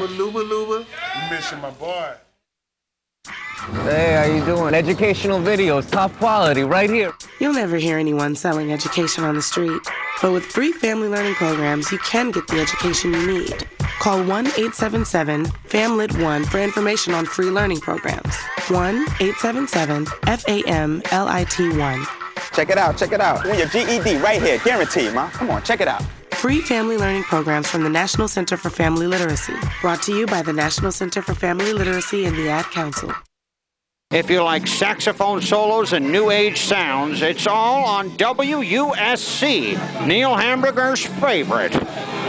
Luba Luba. You missing my boy. Hey, how you doing? Educational videos, top quality, right here. You'll never hear anyone selling education on the street. But with free family learning programs, you can get the education you need. Call 1-877-FAMLIT1 for information on free learning programs. 1-877-FAMLIT1. Check it out, check it out. Win your GED right here, guaranteed, ma. Come on, check it out. Free family learning programs from the National Center for Family Literacy. Brought to you by the National Center for Family Literacy and the Ad Council. If you like saxophone solos and new age sounds, it's all on WUSC, Neil Hamburger's favorite.